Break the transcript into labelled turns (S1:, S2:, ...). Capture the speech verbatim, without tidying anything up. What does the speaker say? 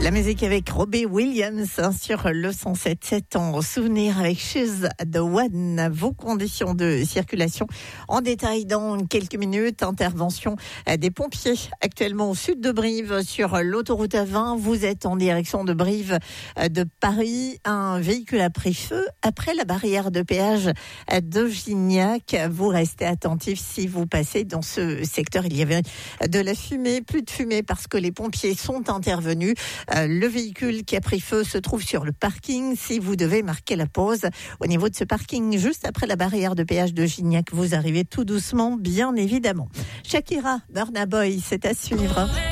S1: La musique avec Robbie Williams hein, sur le cent sept sept en souvenir avec She's the One. Vos conditions de circulation en détail dans quelques minutes. Intervention des pompiers actuellement au sud de Brive sur l'autoroute A vingt. Vous êtes en direction de Brive de Paris. Un véhicule a pris feu après la barrière de péage de Gignac. Vous restez attentifs si vous passez dans ce secteur. Il y avait de la fumée, plus de fumée parce que les pompiers sont intervenus. Le véhicule qui a pris feu se trouve sur le parking. Si vous devez marquer la pause au niveau de ce parking, juste après la barrière de péage de Gignac, vous arrivez tout doucement, bien évidemment. Shakira, Burna Boy, c'est à suivre.